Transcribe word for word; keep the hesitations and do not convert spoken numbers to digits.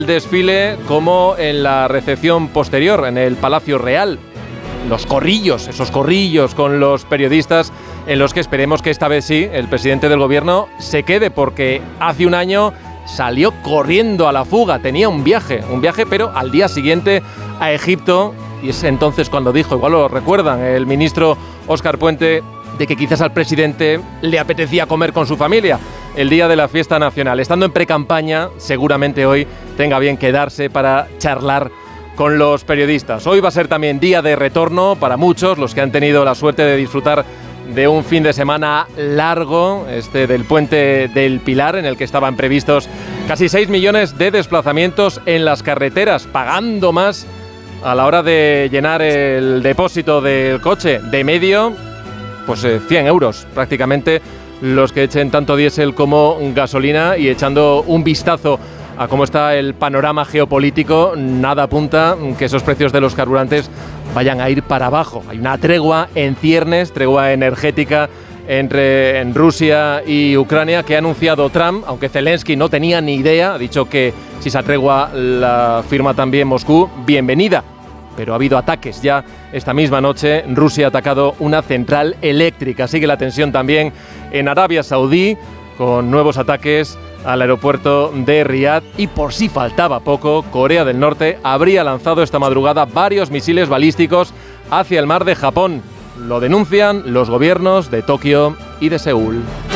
desfile como en la recepción posterior, en el Palacio Real. Los corrillos, esos corrillos con los periodistas en los que esperemos que esta vez sí, el presidente del gobierno se quede, porque hace un año salió corriendo a la fuga, tenía un viaje, un viaje pero al día siguiente a Egipto, y es entonces cuando dijo, igual lo recuerdan, el ministro Óscar Puente, de que quizás al presidente le apetecía comer con su familia el día de la fiesta nacional. Estando en precampaña, seguramente hoy tenga bien quedarse para charlar con los periodistas. Hoy va a ser también día de retorno para muchos, los que han tenido la suerte de disfrutar de un fin de semana largo, este del Puente del Pilar, en el que estaban previstos casi seis millones de desplazamientos en las carreteras, pagando más a la hora de llenar el depósito del coche. De medio, pues eh, cien euros prácticamente los que echen tanto diésel como gasolina, y echando un vistazo a cómo está el panorama geopolítico, nada apunta que esos precios de los carburantes vayan a ir para abajo. Hay una tregua en ciernes, tregua energética entre en Rusia y Ucrania, que ha anunciado Trump, aunque Zelensky no tenía ni idea, ha dicho que si esa tregua la firma también Moscú, bienvenida. Pero ha habido ataques ya esta misma noche. Rusia ha atacado una central eléctrica. Sigue la tensión también en Arabia Saudí, con nuevos ataques al aeropuerto de Riad. Y por si faltaba poco, Corea del Norte habría lanzado esta madrugada varios misiles balísticos hacia el mar de Japón. Lo denuncian los gobiernos de Tokio y de Seúl.